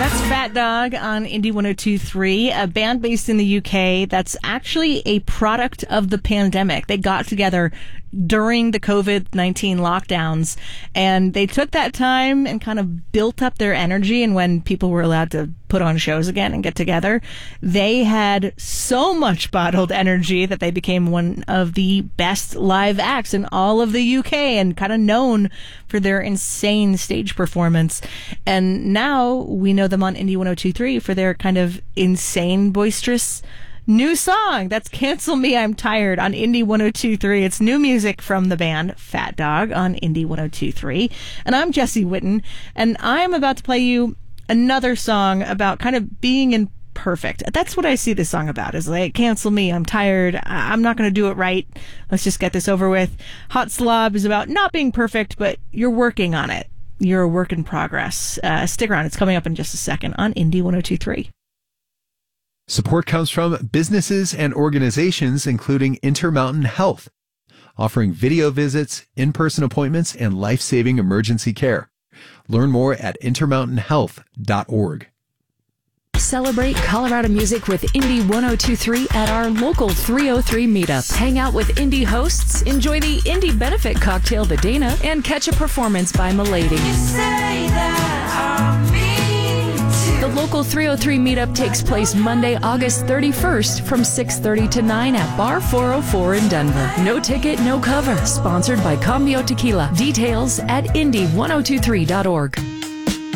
That's Fat Dog on Indie 102.3, a band based in the UK that's actually a product of the pandemic. They got together during the COVID-19 lockdowns, and they took that time and kind of built up their energy. And when people were allowed to put on shows again and get together, they had so much bottled energy that they became one of the best live acts in all of the UK and kind of known for their insane stage performance. And now we know them on Indie 102.3 for their kind of insane, boisterous new song. That's Cancel Me, I'm Tired on Indie 102.3. It's new music from the band Fat Dog on Indie 102.3. And I'm Jesse Witten, and I'm about to play you another song about kind of being imperfect. That's what I see this song about, is like, cancel me, I'm tired, I'm not going to do it right, let's just get this over with. Hot Slob is about not being perfect, but you're working on it. You're a work in progress. Stick around, it's coming up in just a second on Indie 102.3. Support comes from businesses and organizations including Intermountain Health, offering video visits, in-person appointments, and life-saving emergency care. Learn more at intermountainhealth.org. Celebrate Colorado music with Indie 102.3 at our local 303 meetup. Hang out with indie hosts, enjoy the indie benefit cocktail The Dana, and catch a performance by Milady. The local 303 meetup takes place Monday, August 31st from 6:30 to 9 at Bar 404 in Denver. No ticket, no cover. Sponsored by Cambio Tequila. Details at indie1023.org.